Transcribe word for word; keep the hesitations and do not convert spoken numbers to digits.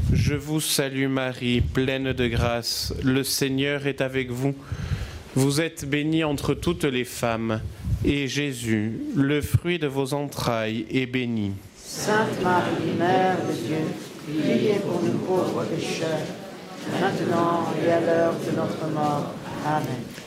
Je vous salue Marie, pleine de grâce, le Seigneur est avec vous. Vous êtes bénie entre toutes les femmes, et Jésus, le fruit de vos entrailles, est béni. Sainte Marie, Mère de Dieu, priez pour nous pauvres pécheurs, maintenant et à l'heure de notre mort. Amen.